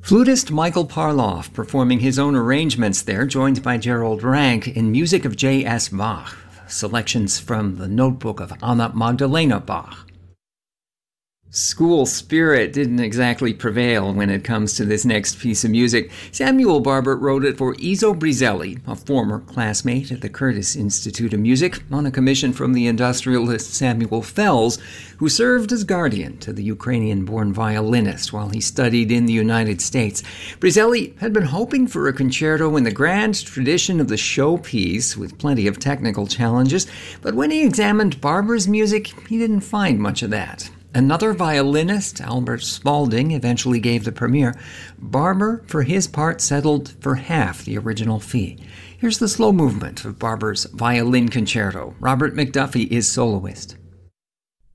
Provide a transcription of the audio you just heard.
Flutist Michael Parloff performing his own arrangements there, joined by Gerald Rank in music of J.S. Bach, selections from the notebook of Anna Magdalena Bach. School spirit didn't exactly prevail when it comes to this next piece of music. Samuel Barber wrote it for Izo Brizelli, a former classmate at the Curtis Institute of Music, on a commission from the industrialist Samuel Fells, who served as guardian to the Ukrainian-born violinist while he studied in the United States. Brizelli had been hoping for a concerto in the grand tradition of the showpiece, with plenty of technical challenges, but when he examined Barber's music, he didn't find much of that. Another violinist, Albert Spalding, eventually gave the premiere. Barber, for his part, settled for half the original fee. Here's the slow movement of Barber's violin concerto. Robert McDuffie is soloist.